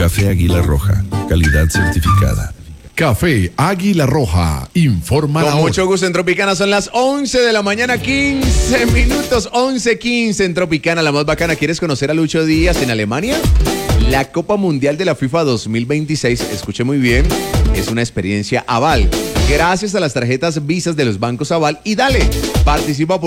Café Águila Roja, calidad certificada. Café Águila Roja, informa la Con hora. mucho gusto en Tropicana, son las 11 de la mañana, 15 minutos, 11:15 en Tropicana, la más bacana. ¿Quieres conocer a Lucho Díaz en Alemania? La Copa Mundial de la FIFA 2026, escuche muy bien, es una experiencia Aval. Gracias a las tarjetas Visas de los bancos Aval y dale, participa por